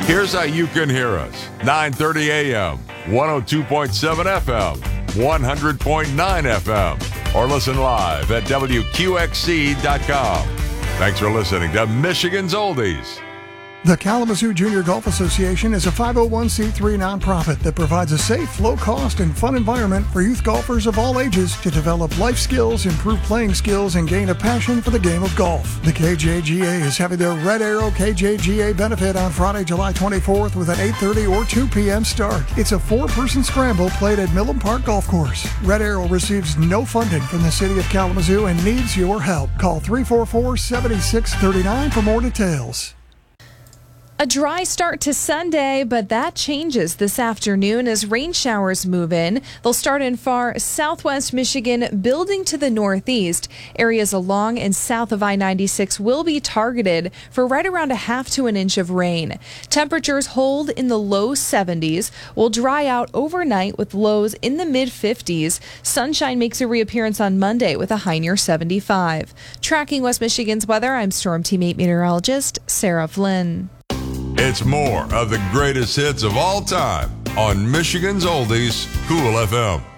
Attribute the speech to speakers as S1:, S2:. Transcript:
S1: Here's how you can hear us. 9:30 a.m., 102.7 FM, 100.9 FM, or listen live at WQXC.com. Thanks for listening to Michigan's Oldies.
S2: The Kalamazoo Junior Golf Association is a 501c3 nonprofit that provides a safe, low-cost, and fun environment for youth golfers of all ages to develop life skills, improve playing skills, and gain a passion for the game of golf. The KJGA is having their Red Arrow KJGA benefit on Friday, July 24th with an 8:30 or 2 p.m. start. It's a 4-person scramble played at Millen Park Golf Course. Red Arrow receives no funding from the city of Kalamazoo and needs your help. Call 344-7639 for more details.
S3: A dry start to Sunday, but that changes this afternoon as rain showers move in. They'll start in far southwest Michigan, building to the northeast. Areas along and south of I-96 will be targeted for right around a half to an inch of rain. Temperatures hold in the low 70s, will dry out overnight with lows in the mid-50s. Sunshine makes a reappearance on Monday with a high near 75. Tracking West Michigan's weather, I'm Storm Team 8 meteorologist Sarah Flynn.
S1: It's more of the greatest hits of all time on Michigan's Oldies, Cool FM.